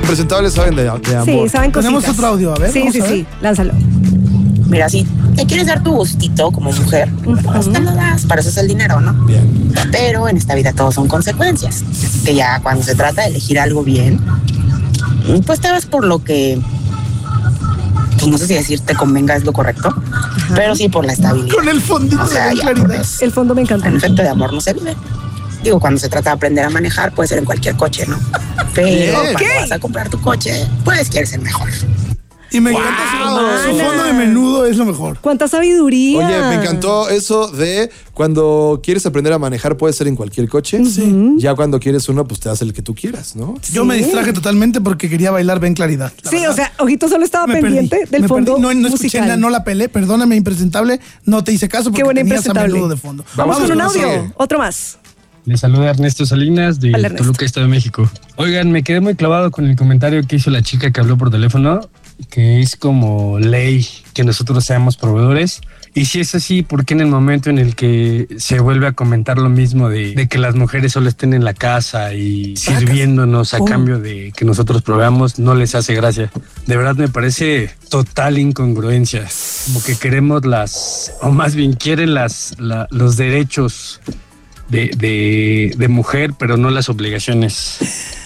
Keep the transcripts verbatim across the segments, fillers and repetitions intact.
impresentables saben de, de amor. Sí, saben cositas. Tenemos otro audio, a ver. Sí, sí, a ver. sí, lánzalo. Mira, si te quieres dar tu gustito como mujer, pues te lo das, para eso es el dinero, ¿no? Bien. Pero en esta vida todo son consecuencias. Así que ya cuando se trata de elegir algo bien, pues te vas por lo que, pues no sé si decir te convenga es lo correcto, ajá, pero sí por la estabilidad. Con el fondito o sea, de ya, claridad. pues, El fondo me encanta. En efecto de amor no se vive. Digo, cuando se trata de aprender a manejar, puede ser en cualquier coche, ¿no? Pero Bien. cuando ¿Qué? vas a comprar tu coche, pues quieres ser mejor. Y me Wow, encanta su, hermana. su fondo de menudo, es lo mejor. ¡Cuánta sabiduría! Oye, me encantó eso de cuando quieres aprender a manejar puede ser en cualquier coche. Sí. Ya cuando quieres uno, pues te das el que tú quieras, ¿no? Yo me distraje totalmente porque quería bailar Ven Claridad. la Sí, verdad. o sea, Ojito solo estaba Me pendiente perdí, del me fondo perdí. No, no escuché musical. nada, no la pelé, perdóname, impresentable, no te hice caso porque Qué buena tenías a impresentable. menudo de fondo. Vamos, Vamos con un con audio, otro. otro más. Les saluda Ernesto Salinas de Hola, Ernesto. Toluca, Estado de México. Oigan, me quedé muy clavado con el comentario que hizo la chica que habló por teléfono, que es como ley que nosotros seamos proveedores. Y si es así, ¿por qué en el momento en el que se vuelve a comentar lo mismo de, de que las mujeres solo estén en la casa y sirviéndonos a Oh. cambio de que nosotros proveamos, no les hace gracia? De verdad me parece total incongruencia. Como que queremos las, o más bien quieren las, la- los derechos de, de, de mujer, pero no las obligaciones.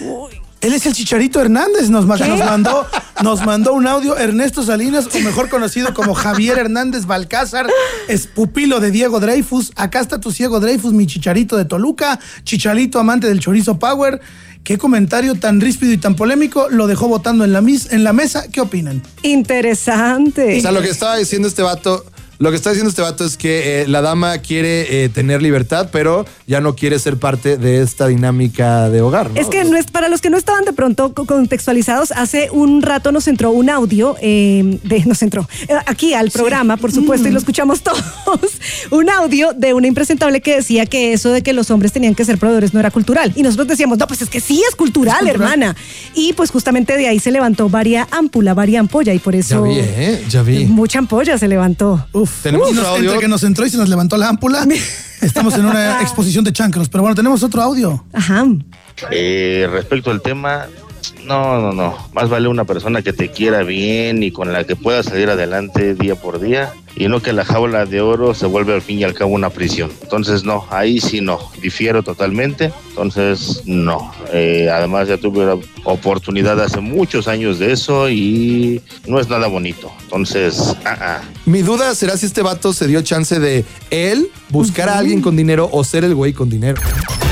Él es el Chicharito Hernández, nos, ma- nos mandó nos mandó un audio. Ernesto Salinas, o mejor conocido como Javier Hernández Balcázar, es pupilo de Diego Dreyfus. Acá está tu ciego Dreyfus, mi Chicharito de Toluca, Chicharito amante del chorizo power. Qué comentario tan ríspido y tan polémico, lo dejó votando en la, mis, en la mesa. ¿Qué opinan? Interesante. O sea, lo que estaba diciendo este vato, lo que está diciendo este vato es que eh, la dama quiere eh, tener libertad, pero ya no quiere ser parte de esta dinámica de hogar, ¿no? Es que no es, para los que no estaban de pronto co- contextualizados, hace un rato nos entró un audio, eh, de, nos entró eh, aquí al programa, por supuesto, y lo escuchamos todos, un audio de una impresentable que decía que eso de que los hombres tenían que ser proveedores no era cultural. Y nosotros decíamos, no, pues es que sí es cultural, Es cultural. hermana. Y pues justamente de ahí se levantó varia ámpula, varia ampolla, y por Ya eso vi, ¿eh? Ya vi. mucha ampolla se levantó. Uf, Tenemos y nos- otro audio. entre que nos entró y se nos levantó la ámpula. Estamos en una exposición de chancros, pero bueno, tenemos otro audio. Ajá. Eh, respecto al tema, no, no, no. Más vale una persona que te quiera bien y con la que puedas salir adelante día por día y no que la jaula de oro se vuelve al fin y al cabo una prisión. Entonces, no, ahí sí no. Difiero totalmente. Entonces, no. Eh, además, ya tuve la oportunidad hace muchos años de eso y no es nada bonito. Entonces, ah, ah. Mi duda será si este vato se dio chance de él buscar a alguien con dinero o ser el güey con dinero.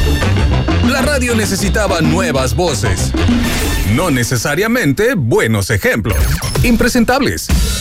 La radio necesitaba nuevas voces, no necesariamente buenos ejemplos. Impresentables.